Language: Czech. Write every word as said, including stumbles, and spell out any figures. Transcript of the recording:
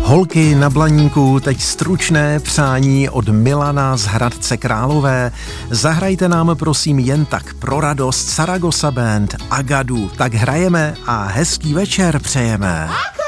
Holky na Blaníku, teď stručné přání od Milana z Hradce Králové. Zahrajte nám prosím jen tak pro radost Saragossa Band Agadu. Tak hrajeme a hezký večer přejeme.